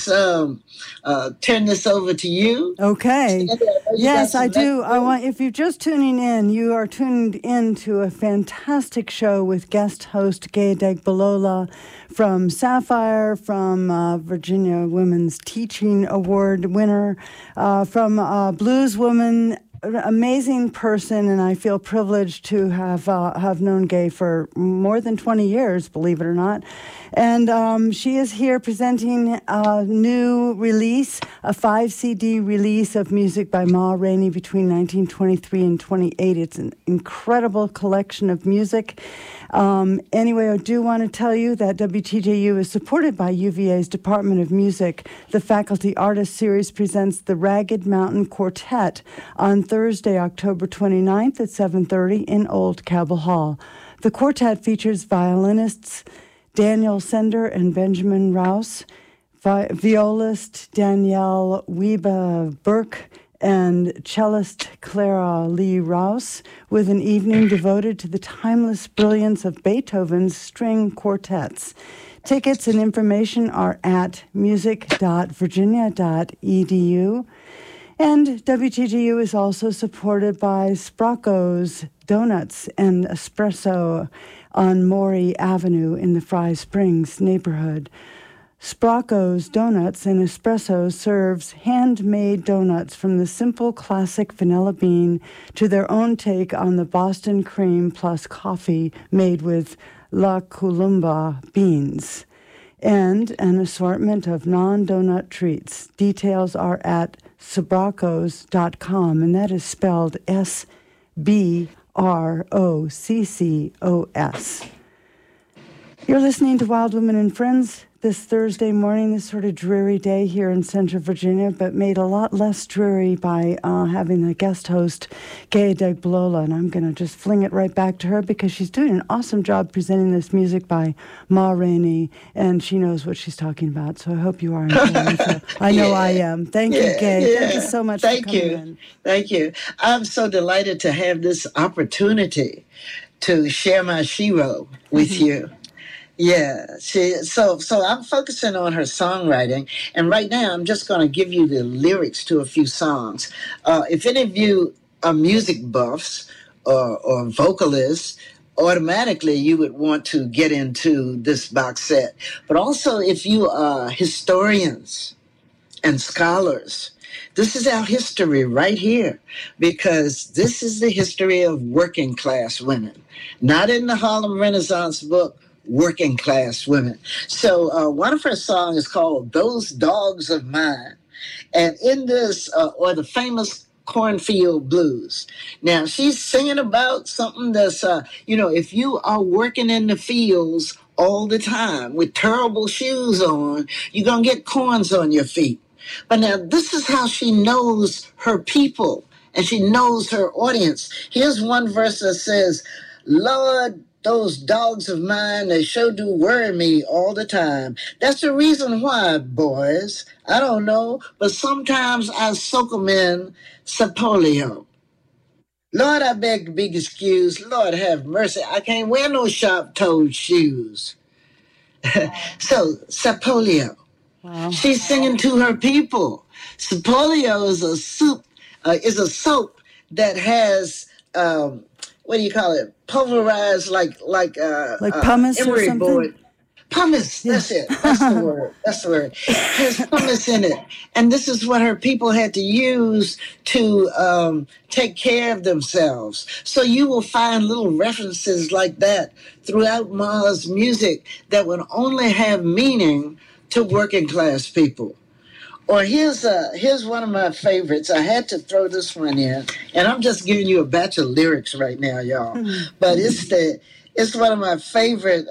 just turn this over to you. Okay. Yes, I do. If you're just tuning in, you are tuned in to a fantastic show with guest host Gay Degbalola from Sapphire, from Virginia Women's Teaching Award winner, from Blues Woman. Amazing person, and I feel privileged to have known Gay for more than 20 years, believe it or not. And she is here presenting a new release, a 5-CD release of music by Ma Rainey between 1923 and 28. It's an incredible collection of music. Anyway, I do want to tell you that WTJU is supported by UVA's Department of Music. The Faculty Artist Series presents the Ragged Mountain Quartet on Thursday, October 29th at 7:30 in Old Cabell Hall. The quartet features violinists Daniel Sender and Benjamin Rouse, violist Danielle Wiebe Burke, and cellist Clara Lee Rouse, with an evening devoted to the timeless brilliance of Beethoven's string quartets. Tickets and information are at music.virginia.edu. And WTGU is also supported by Sprocco's Donuts and Espresso on Maury Avenue in the Fry Springs neighborhood. Sprocco's Donuts and Espresso serves handmade donuts from the simple classic vanilla bean to their own take on the Boston cream plus coffee made with La Columba beans, and an assortment of non-donut treats. Details are at Sbroccos.com, and that is spelled SBROCCOS. You're listening to Wild Women and Friends this Thursday morning, this sort of dreary day here in Central Virginia, but made a lot less dreary by having the guest host, Gay Degbalola. And I'm going to just fling it right back to her because she's doing an awesome job presenting this music by Ma Rainey, and she knows what she's talking about. So I hope you are enjoying it. I know I am. Thank you, Gay. Thank you so much for coming in. Thank you. I'm so delighted to have this opportunity to share my shiro with you. Yeah, so I'm focusing on her songwriting, and right now I'm just going to give you the lyrics to a few songs. If any of you are music buffs or vocalists, automatically you would want to get into this box set. But also if you are historians and scholars, this is our history right here, because this is the history of working class women, not in the Harlem Renaissance book, working class women. So one of her songs is called Those Dogs of Mine. And in this, or the famous Cornfield Blues. Now, she's singing about something that's, if you are working in the fields all the time with terrible shoes on, you're going to get corns on your feet. But now, this is how she knows her people and she knows her audience. Here's one verse that says, Lord, those dogs of mine, they sure do worry me all the time. That's the reason why, boys. I don't know, but sometimes I soak 'em in Sapolio. Lord, I beg to be excused. Lord, have mercy. I can't wear no sharp-toed shoes. So, Sapolio. Wow. She's singing to her people. Sapolio is a soap that has what do you call it? Pulverized like pumice or something? Board. Pumice, yeah. That's it. That's the word. That's the word. There's pumice in it. And this is what her people had to use to take care of themselves. So you will find little references like that throughout Ma's music that would only have meaning to working class people. Or here's one of my favorites. I had to throw this one in, and I'm just giving you a batch of lyrics right now, y'all. Mm-hmm. But it's one of my favorite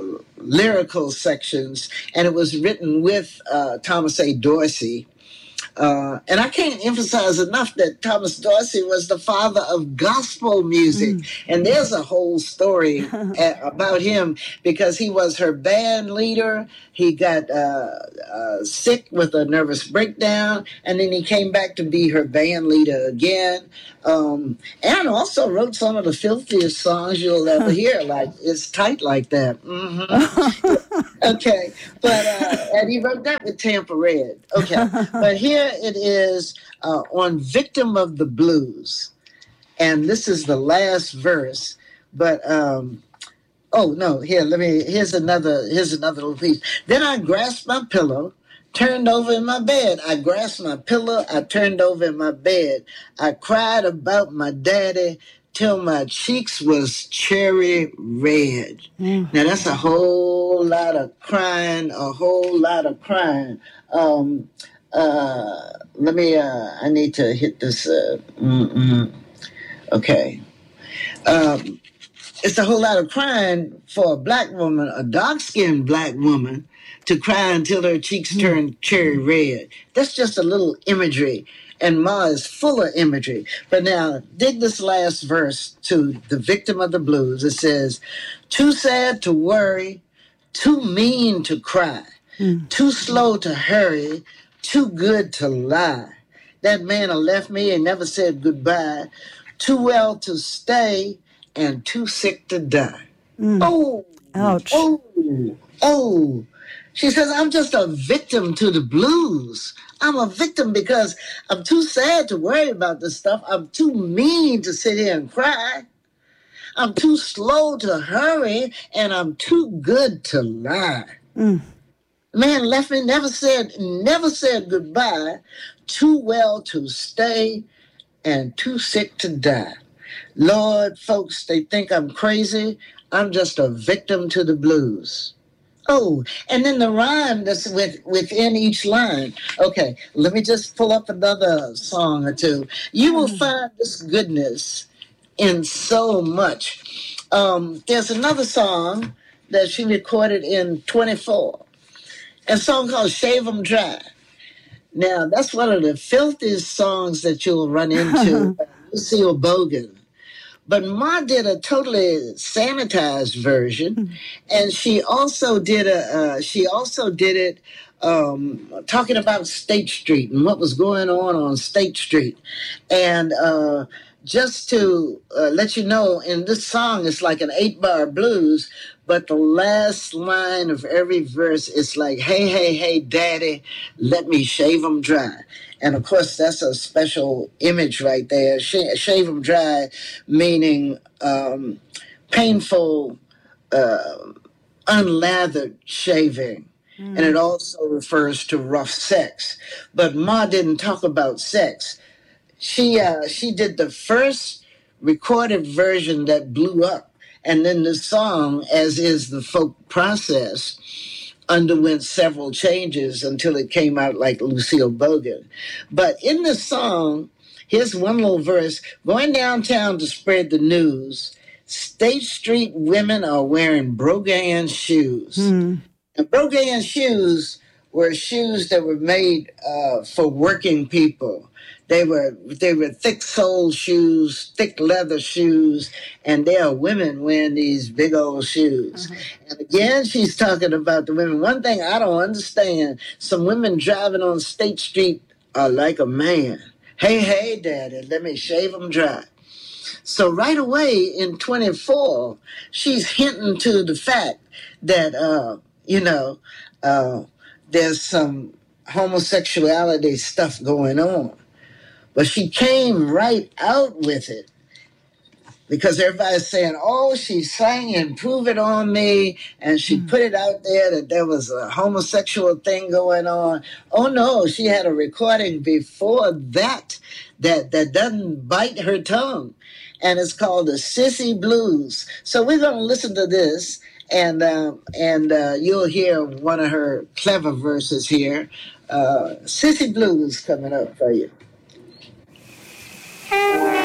lyrical sections, and it was written with Thomas A. Dorsey. And I can't emphasize enough that Thomas Dorsey was the father of gospel music. And there's a whole story about him because he was her band leader. He got sick with a nervous breakdown, and then he came back to be her band leader again. And also wrote some of the filthiest songs you'll ever hear, like It's Tight Like That. Okay, but and he wrote that with Tampa Red. Okay, but here it is on Victim of the Blues, and this is the last verse. But oh no, here's another little piece. Then I grasped my pillow, turned over in my bed. I grasped my pillow, I turned over in my bed. I cried about my daddy till my cheeks was cherry red. Now that's a whole lot of crying, Let me, I need to hit this. Okay. It's a whole lot of crying for a black woman, a dark-skinned black woman, to cry until her cheeks turn cherry red. That's just a little imagery. And Ma is full of imagery. But now, dig this last verse to the Victim of the Blues. It says, too sad to worry, too mean to cry, too slow to hurry, too good to lie. That man who left me and never said goodbye, too well to stay and too sick to die. Oh, ouch. Oh. She says, I'm just a victim to the blues. I'm a victim because I'm too sad to worry about this stuff. I'm too mean to sit here and cry. I'm too slow to hurry, and I'm too good to lie. Man left me, never said goodbye, too well to stay, and too sick to die. Lord, folks, they think I'm crazy. I'm just a victim to the blues. Oh, and then the rhyme that's within each line. Okay, let me just pull up another song or two. You will find this goodness in so much. There's another song that she recorded in 24, a song called Shave 'Em Dry. Now, that's one of the filthiest songs that you'll run into, Lucille Bogan. But Ma did a totally sanitized version, and she also did it talking about State Street and what was going on State Street. And just to let you know, in this song, it's like an 8-bar blues, but the last line of every verse is like, hey, hey, hey, daddy, let me shave 'em dry. And, of course, that's a special image right there. Shave 'em dry, meaning painful, unlathered shaving. And it also refers to rough sex. But Ma didn't talk about sex. She did the first recorded version that blew up. And then the song, as is the folk process, underwent several changes until it came out like Lucille Bogan. But in the song, here's one little verse. Going downtown to spread the news, State Street women are wearing Brogan shoes. And Brogan shoes were shoes that were made for working people. They were thick-soled shoes, thick leather shoes, and there are women wearing these big old shoes. And again, she's talking about the women. One thing I don't understand, some women driving on State Street are like a man. Hey, hey, daddy, let me shave 'em dry. So right away in 24, she's hinting to the fact that, there's some homosexuality stuff going on. But she came right out with it because everybody's saying, oh, she sang and Prove It On Me, and she put it out there that there was a homosexual thing going on. Oh, no, she had a recording before that doesn't bite her tongue, and it's called the Sissy Blues. So we're going to listen to this, and you'll hear one of her clever verses here. Sissy Blues coming up for you.